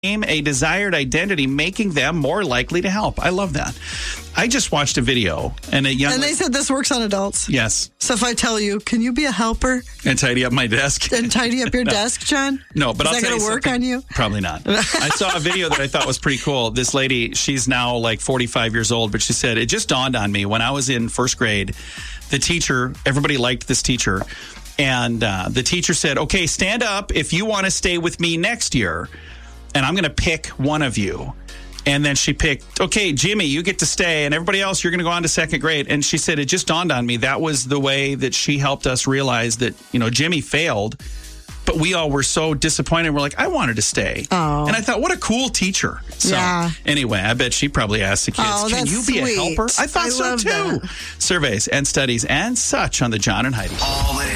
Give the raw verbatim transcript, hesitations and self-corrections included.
a desired identity, making them more likely to help. I love that. I just watched a video, and a young and they said this works on adults. Yes. So if I tell you, can you be a helper and tidy up my desk and tidy up your no. desk, John? No, but is I'll that tell going to you work something. on you? Probably not. I saw a video that I thought was pretty cool. This lady, she's now like forty-five years old, but she said it just dawned on me when I was in first grade. The teacher, everybody liked this teacher. And uh, the teacher said, okay, stand up if you want to stay with me next year. And I'm going to pick one of you. And then she picked, okay, Jimmy, you get to stay. And everybody else, you're going to go on to second grade. And she said, it just dawned on me. That was the way that she helped us realize that, you know, Jimmy failed. But we all were so disappointed. We're like, I wanted to stay. Oh. And I thought, what a cool teacher. So yeah. Anyway, I bet she probably asked the kids, oh, can you sweet. be a helper? I thought I so love too. That. Surveys and studies and such on the John and Heidi. All in.